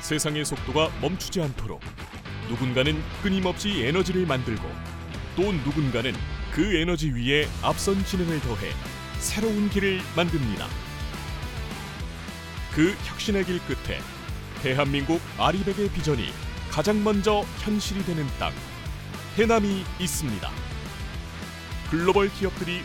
세상의 속도가 멈추지 않도록 누군가는 끊임없이 에너지를 만들고 또 누군가는 그 에너지 위에 앞선 지능을 더해 새로운 길을 만듭니다. 그 혁신의 길 끝에 대한민국 아리백의 비전이 가장 먼저 현실이 되는 땅, 해남이 있습니다. 글로벌 기업들이